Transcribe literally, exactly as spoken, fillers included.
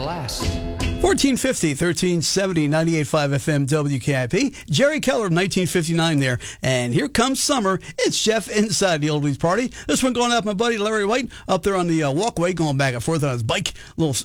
last. fourteen fifty, thirteen seventy, ninety-eight point five F M W K I P. Jerry Keller, nineteen fifty-nine there. And here comes summer. It's Jeff inside the Oldies Party. This one going out my buddy Larry White up there on the uh, walkway, going back and forth on his bike. Little